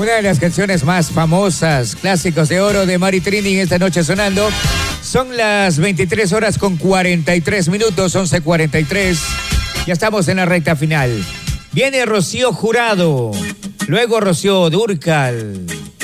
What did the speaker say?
Una de las canciones más famosas, clásicos de oro de Mari Trini esta noche sonando. Son las 23 horas con 43 minutos, 11:43. Ya estamos en la recta final. Viene Rocío Jurado, luego Rocío Dúrcal,